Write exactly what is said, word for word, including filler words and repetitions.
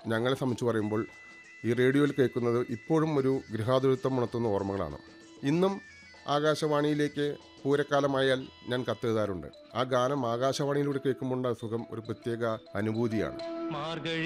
ഞങ്ങളെ സംബന്ധിച്ച് പറയുമ്പോൾ ഈ റേഡിയോയിൽ കേൾക്കുന്നത് ഇപ്പോഴും ഒരു ഗൃഹാതുരത്വം ഉണർത്തുന്ന ഓർമ്മകളാണ്. ഇന്നും ആകാശവാണിയിലേക്ക് പൂരക്കാലമായാൽ ഞാൻ കത്തെഴുതാറുണ്ട്. ആ ഗാനം ആകാശവാണിയിലൂടെ കേൾക്കുമ്പോൾ സുഖം ഒരു പ്രത്യേക അനുഭൂതിയാണ്.